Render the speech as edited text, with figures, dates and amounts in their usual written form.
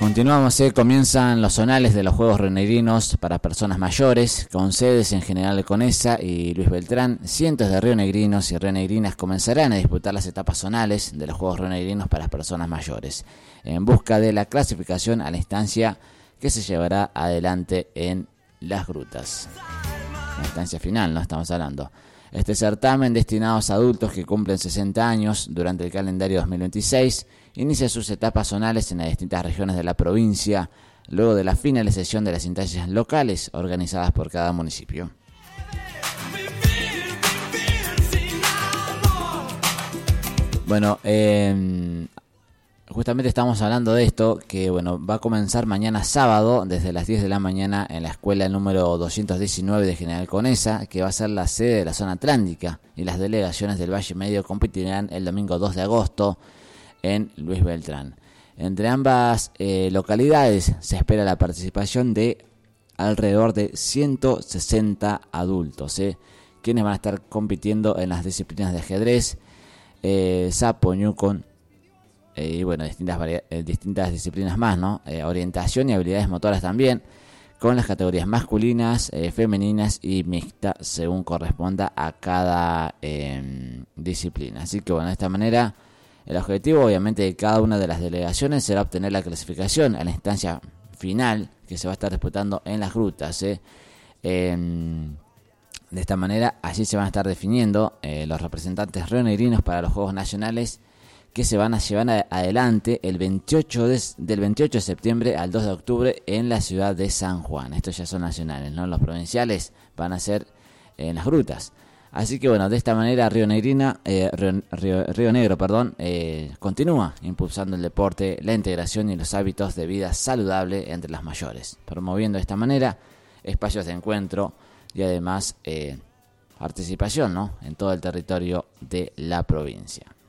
Continuamos, comienzan los zonales de los Juegos Rionegrinos para personas mayores, con sedes en General Conesa y Luis Beltrán. Cientos de rionegrinos y rionegrinas comenzarán a disputar las etapas zonales de los Juegos Rionegrinos para personas mayores, en busca de la clasificación a la instancia que se llevará adelante en Las Grutas. La instancia final, ¿no? Estamos hablando. Este certamen, destinado a adultos que cumplen 60 años durante el calendario 2026, inicia sus etapas zonales en las distintas regiones de la provincia, luego de la finalización de las instancias locales organizadas por cada municipio. Bueno, justamente estamos hablando de esto, que bueno, va a comenzar mañana sábado desde las 10 de la mañana en la escuela número 219 de General Conesa, que va a ser la sede de la zona atlántica, y las delegaciones del Valle Medio competirán el domingo 2 de agosto en Luis Beltrán. Entre ambas localidades se espera la participación de alrededor de 160 adultos, quienes van a estar compitiendo en las disciplinas de ajedrez, sapo, ñucon, y bueno, distintas disciplinas más, ¿no? Orientación y habilidades motoras también, con las categorías masculinas, femeninas y mixta, según corresponda a cada disciplina. Así que bueno, de esta manera, el objetivo obviamente de cada una de las delegaciones será obtener la clasificación a la instancia final que se va a estar disputando en Las Grutas. De esta manera, allí se van a estar definiendo los representantes rionegrinos para los Juegos Nacionales, que se van a llevar adelante del 28 de septiembre al 2 de octubre en la ciudad de San Juan. Estos ya son nacionales, ¿no? Los provinciales van a ser en Las Grutas. Así que bueno, de esta manera Río Negro, continúa impulsando el deporte, la integración y los hábitos de vida saludable entre las mayores, promoviendo de esta manera espacios de encuentro y además participación, ¿no?, en todo el territorio de la provincia.